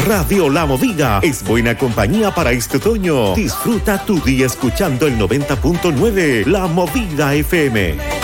Radio La Movida es buena compañía para este otoño. Disfruta tu día escuchando el 90.9 La Movida FM.